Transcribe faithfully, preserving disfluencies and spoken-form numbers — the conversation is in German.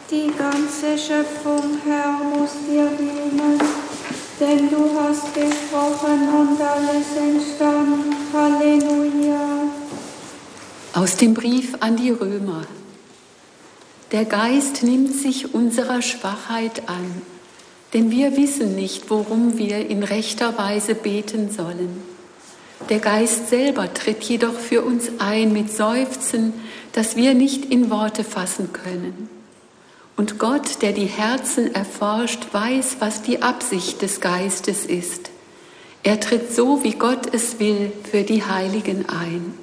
Die ganze Schöpfung, Herr, muss dir dienen, denn du hast gesprochen und alles entstand. Halleluja. Aus dem Brief an die Römer. Der Geist nimmt sich unserer Schwachheit an, denn wir wissen nicht, worum wir in rechter Weise beten sollen. Der Geist selber tritt jedoch für uns ein mit Seufzen, das wir nicht in Worte fassen können. Und Gott, der die Herzen erforscht, weiß, was die Absicht des Geistes ist. Er tritt so, wie Gott es will, für die Heiligen ein.